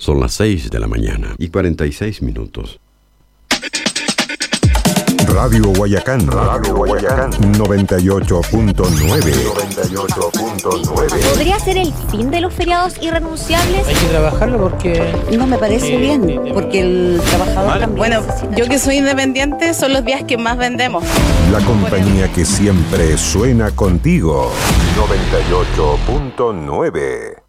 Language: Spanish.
Son las 6 de la mañana y 46 minutos. Radio Guayacán. Radio Guayacán. 98.9. ¿Podría ser el fin de los feriados irrenunciables? Hay que trabajarlo porque... No me parece bien, porque el trabajador también... Bueno, yo que soy independiente, son los días que más vendemos. La compañía que siempre suena contigo. 98.9.